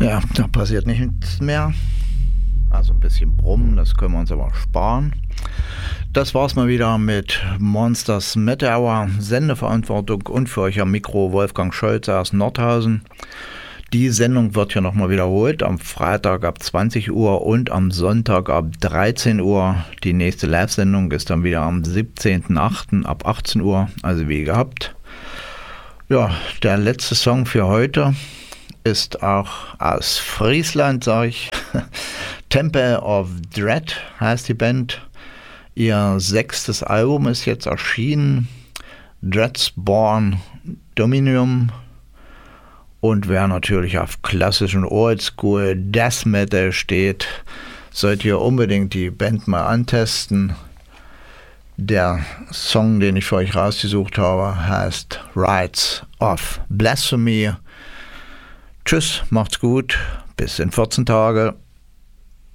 Ja, da passiert nichts mehr. Also ein bisschen Brummen, das können wir uns aber sparen. Das war's mal wieder mit Monsters Meteor, Sendeverantwortung und für euch am Mikro Wolfgang Scholz aus Nordhausen. Die Sendung wird hier nochmal wiederholt, am Freitag ab 20 Uhr und am Sonntag ab 13 Uhr. Die nächste Live-Sendung ist dann wieder am 17.08. ab 18 Uhr, also wie gehabt. Ja, der letzte Song für heute ist auch aus Friesland, sage ich. Temple of Dread heißt die Band. Ihr 6. Album ist jetzt erschienen. Dreadsborn Dominium. Und wer natürlich auf klassischen Oldschool Death Metal steht, sollte ihr unbedingt die Band mal antesten. Der Song, den ich für euch rausgesucht habe, heißt Rites of Blasphemy. Tschüss, macht's gut, bis in 14 Tage.